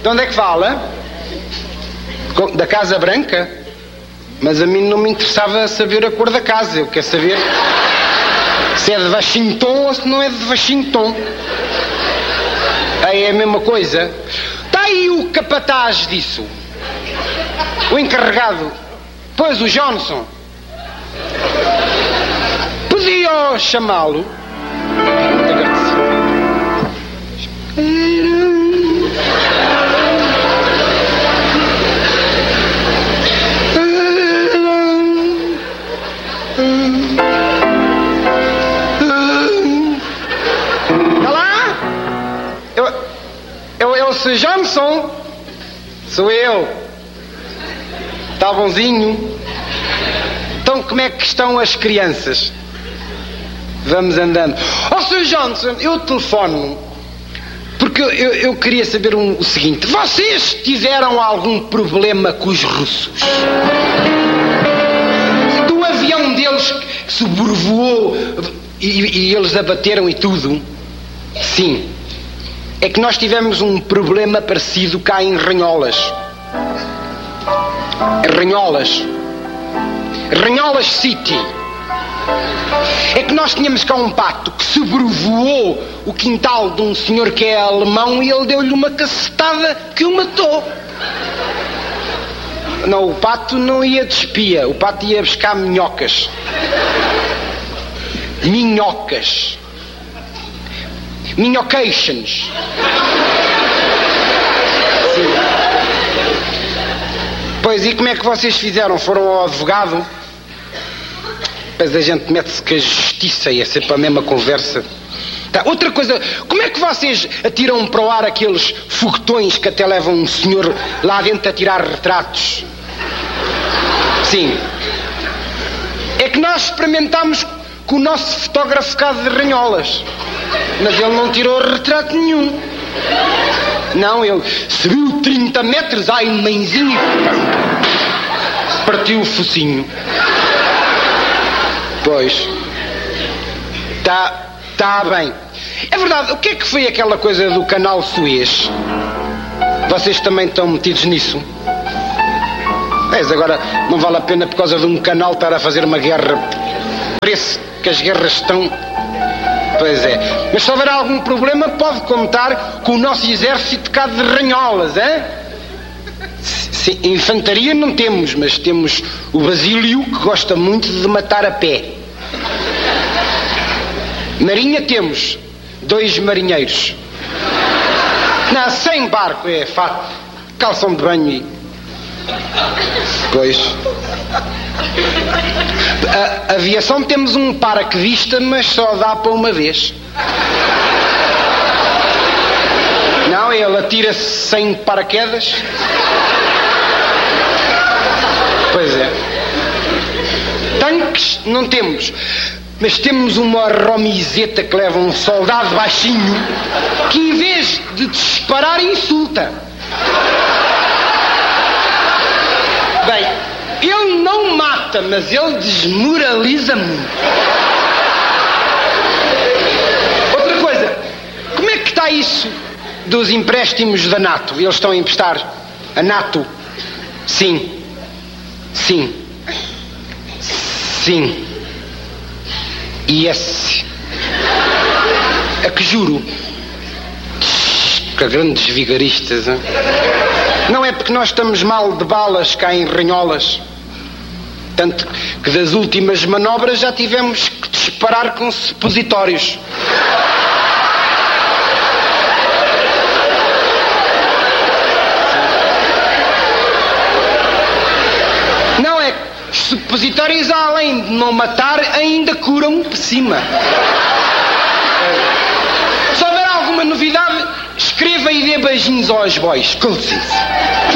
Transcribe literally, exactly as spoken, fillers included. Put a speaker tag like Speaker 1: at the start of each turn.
Speaker 1: De onde é que fala? Da Casa Branca? Mas a mim não me interessava saber a cor da casa. Eu quero saber se é de Washington ou se não é de Washington. Aí é a mesma coisa. Está aí o capataz disso. O encarregado. Pois, o Johnson. Podia chamá-lo. senhor Johnson, sou eu. Está bonzinho? Então como é que estão as crianças? Vamos andando. Oh, senhor Johnson, eu telefono porque eu, eu, eu queria saber um, o seguinte: vocês tiveram algum problema com os russos? Do avião deles que sobrevoou e, e eles abateram e tudo? Sim. É que nós tivemos um problema parecido cá em Ranholas. Ranholas. Ranholas City. É que nós tínhamos cá um pato que sobrevoou o quintal de um senhor que é alemão e ele deu-lhe uma cacetada que o matou. Não, o pato não ia de espia, o pato ia buscar minhocas. Minhocas. Minhocations. Sim. Pois, e como é que vocês fizeram? Foram ao advogado? Depois a gente mete-se com a justiça e é sempre a mesma conversa. Tá. Outra coisa, como é que vocês atiram para o ar aqueles foguetões que até levam um senhor lá dentro a tirar retratos? Sim. É que nós experimentámos com o nosso fotógrafo cá de Ranholas, mas ele não tirou retrato nenhum. Não, ele subiu trinta metros, ai mãezinho, partiu o focinho. Pois. Está tá bem. É verdade, o que é que foi aquela coisa do canal Suez? Vocês também estão metidos nisso? Mas agora não vale a pena por causa de um canal estar a fazer uma guerra. Parece que as guerras estão... Pois é. Mas se houver algum problema pode contar com o nosso exército cá de Ranholas, hein? Sim, infantaria não temos, mas temos o Basílio, que gosta muito de matar a pé. Marinha temos dois marinheiros. Não, sem barco, é fato. Calção de banho e... Pois. A aviação temos um paraquedista, mas só dá para uma vez. Não, ele atira-se sem paraquedas. Pois é. Tanques não temos, mas temos uma romizeta que leva um soldado baixinho que em vez de disparar insulta. Bem, ele não mata, mas ele desmoraliza muito. Outra coisa, como é que está isso dos empréstimos da NATO? Eles estão a emprestar a NATO? Sim. Sim. Sim. E esse? A que juro? Que grandes vigaristas, hein? Não é porque nós estamos mal de balas cá em Ranholas. Tanto que das últimas manobras já tivemos que disparar com supositórios. Não é que os supositórios, além de não matar, ainda curam por cima. Se houver alguma novidade, escreva e dê beijinhos aos boys. Com licença.